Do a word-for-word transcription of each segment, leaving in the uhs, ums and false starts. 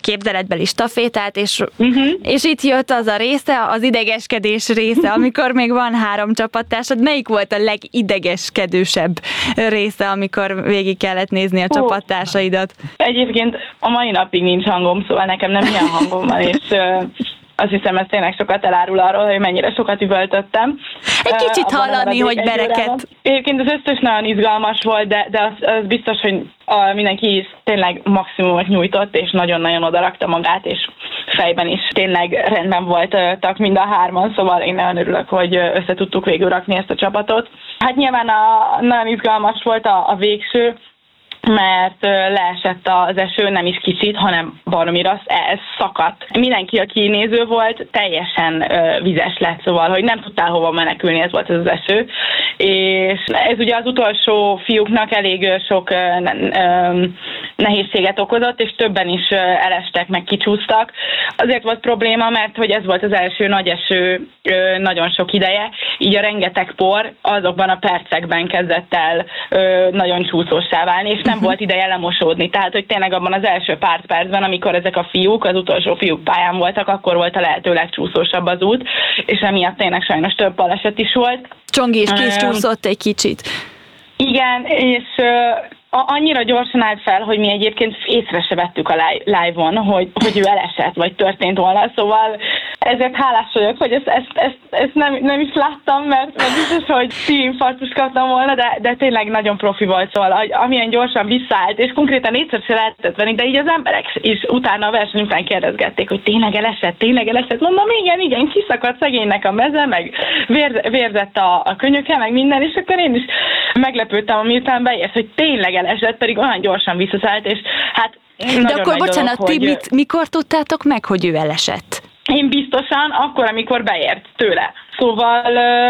képzeletbeli stafétát, és, uh-huh. és itt jött az a része, az idegeskedés része, amikor még van három csapattársad. Melyik volt a legidegeskedősebb része, amikor végig kellett nézni a oh. csapattársaidat? Egyébként a mai napig nincs hangom, szóval nekem nem ilyen hangom van, és uh, azt hiszem, ez tényleg sokat elárul arról, hogy mennyire sokat üvöltöttem. Egy kicsit uh, hallani, hogy bereket. Egyébként az összes nagyon izgalmas volt, de, de az, az biztos, hogy a, mindenki tényleg maximumot nyújtott, és nagyon-nagyon odarakta magát, és fejben is tényleg rendben voltak mind a hárman, szóval én nagyon örülök, hogy össze tudtuk végül rakni ezt a csapatot. Hát nyilván a, nagyon izgalmas volt a, a végső, mert leesett az eső, nem is kicsit, hanem baromira, ez szakadt. Mindenki, aki néző volt, teljesen vizes lett, szóval, hogy nem tudtál hova menekülni, ez volt ez az eső. És ez ugye az utolsó fiúknak elég sok nehézséget okozott, és többen is elestek, meg kicsúsztak. Azért volt probléma, mert hogy ez volt az első nagy eső nagyon sok ideje, így a rengeteg por azokban a percekben kezdett el nagyon csúszóssá válni, és nem volt ideje lemosódni. Tehát, hogy tényleg abban az első pár percben, amikor ezek a fiúk, az utolsó fiúk pályán voltak, akkor volt a lehető legcsúszósabb az út, és emiatt tényleg sajnos több baleset is volt. Csongi is kiscsúszott egy kicsit. Igen, és annyira gyorsan állt fel, hogy mi egyébként észre se vettük a live-on, hogy, hogy ő elesett, vagy történt volna, szóval ezért hálás vagyok, hogy ezt, ezt, ezt, ezt nem, nem is láttam, mert, mert biztos, hogy szívinfarktust kaptam volna, de, de tényleg nagyon profi volt, szóval hogy amilyen gyorsan visszaállt, és konkrétan négyszer se lehetett venni, de így az emberek is utána a verseny után kérdezgették, hogy tényleg elesett, tényleg elesett, mondom, igen, igen, kiszakadt szegénynek a meze, meg vér, vérzett a, a könyöke, meg minden, és akkor én is meglepődtem, amiután beért, hogy tényleg elesett, pedig olyan gyorsan visszaszállt, és hát de akkor bocsánat, dolog, ti hogy... mit, mikor tudtátok meg, hogy ő elesett? Én biztosan akkor, amikor beért tőle. Szóval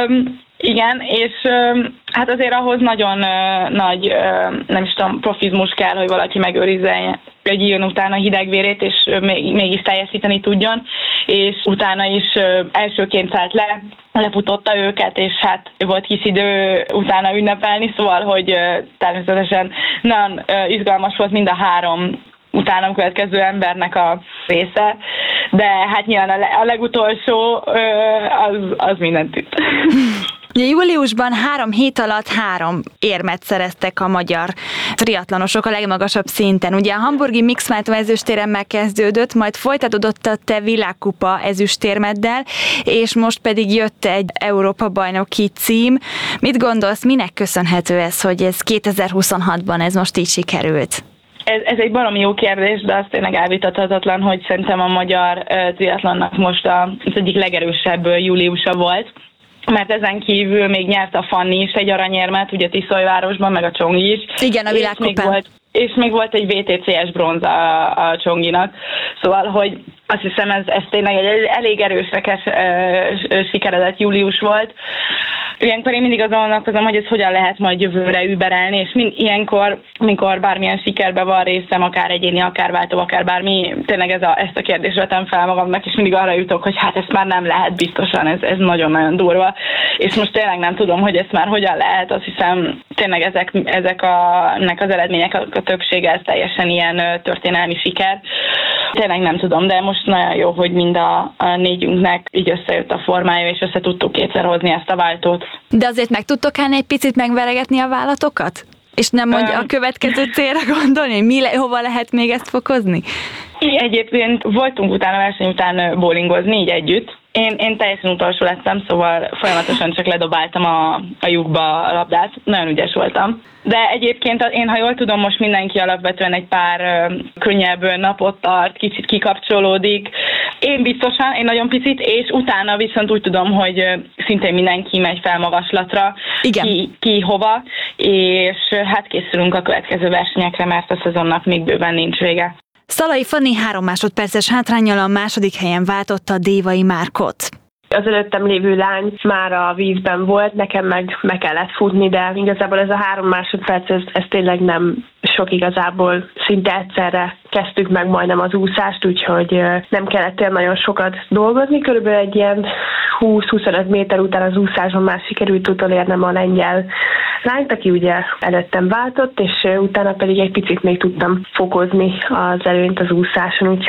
igen, és hát azért ahhoz nagyon nagy, nem is tudom, profizmus kell, hogy valaki megőrizze egy ilyen utána hidegvérét, és mégis teljesíteni tudjon, és utána is elsőként szállt le, lefutotta őket, és hát volt kis idő utána ünnepelni, szóval, hogy természetesen nagyon izgalmas volt mind a három utánam következő embernek a része, de hát nyilván a, le, a legutolsó az, az mindent itt. Ugye júliusban három hét alatt három érmet szereztek a magyar triatlonosok a legmagasabb szinten. Ugye a hamburgi Mixed ezüstérem megkezdődött, majd folytatódott a te világkupa ezüstérmeddel, és most pedig jött egy Európa-bajnoki cím. Mit gondolsz, minek köszönhető ez, hogy ez kétezer-huszonhatban ez most így sikerült? Ez, ez egy baromi jó kérdés, de az tényleg elvitathatatlan, hogy szerintem a magyar uh, triatlonnak most a, az egyik legerősebb uh, júliusa volt, mert ezen kívül még nyert a Fanni is egy aranyérmet, ugye Tiszaújvárosban, meg a Csongi is. Igen, a világkupán. És még volt egy vé té cé es bronz a, a Csonginak. Szóval, hogy azt hiszem, ez, ez tényleg egy elég erősrekes uh, sikeredett július volt. Ilyenkor én mindig azon gondolkozom, hogy ez hogyan lehet majd jövőre überelni, és mind, ilyenkor, amikor bármilyen sikerben van részem, akár egyéni, akár váltó, akár bármi, tényleg ez a, ezt a kérdést vetem fel magamnak, és mindig arra jutok, hogy hát ezt már nem lehet biztosan, ez, ez nagyon-nagyon durva. És most tényleg nem tudom, hogy ezt már hogyan lehet, azt hiszem tényleg ezek, ezek a, ennek az eredmények a, a többsége, ez teljesen ilyen történelmi siker. Tényleg nem tudom, de most nagyon jó, hogy mind a, a négyünknek így összejött a formája, és össze tudtuk kétszer hozni ezt a váltót. De azért meg tudtok állni egy picit megveregetni a vállatokat? És nem mondja a következő célra gondolni? Mi le, hova lehet még ezt fokozni? Egyébként voltunk utána a verseny után bowlingozni így együtt. Én, én teljesen utolsó lettem, szóval folyamatosan csak ledobáltam a, a lyukba a labdát. Nagyon ügyes voltam. De egyébként én, ha jól tudom, most mindenki alapvetően egy pár ö, könnyebb napot tart, kicsit kikapcsolódik. Én biztosan, én nagyon picit, és utána viszont úgy tudom, hogy ö, szintén mindenki megy fel magaslatra, ki, ki hova, és hát készülünk a következő versenyekre, mert a szezonnak még bőven nincs vége. Szalai Fanni három másodperces hátránnyal a második helyen váltotta Dévai Márkot. Az előttem lévő lány már a vízben volt, nekem meg meg kellett futni, de igazából ez a három másodperc, ez, ez tényleg nem sok igazából. Szinte egyszerre kezdtük meg majdnem az úszást, úgyhogy nem kellett olyan nagyon sokat dolgozni. Körülbelül egy ilyen húsz-huszonöt méter után az úszáson már sikerült utolérnem a lengyel lányt, aki ugye előttem váltott, és utána pedig egy picit még tudtam fokozni az előnyt az úszáson,